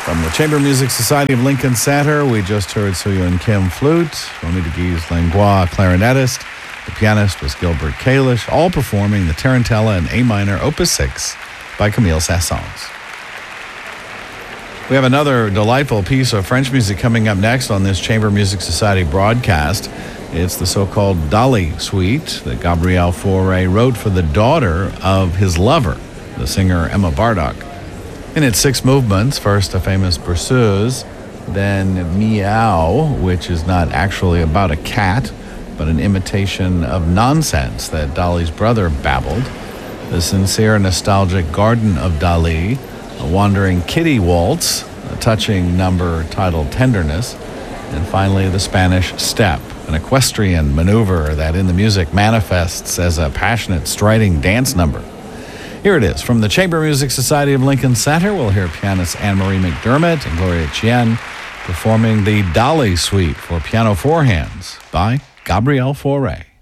From the Chamber Music Society of Lincoln Center, we just heard Soo-Yoon Kim flute, Romy de Guise Langlois clarinetist, the pianist was Gilbert Kalish, all performing the Tarantella in A minor, Opus 6 by Camille Saint-Saëns. We have another delightful piece of French music coming up next on this Chamber Music Society broadcast. It's the so-called Dali Suite that Gabriel Fauré wrote for the daughter of his lover, the singer Emma Bardock. In its 6 movements, first a famous berceuse, then Meow, which is not actually about a cat, but an imitation of nonsense that Dali's brother babbled, the sincere nostalgic Garden of Dali, a wandering kitty waltz, a touching number titled Tenderness, and finally the Spanish Step, an equestrian maneuver that in the music manifests as a passionate, striding dance number. Here it is. From the Chamber Music Society of Lincoln Center, we'll hear pianist Anne-Marie McDermott and Gloria Chien performing the Dali Suite for piano 4 hands by Gabriel Fauré.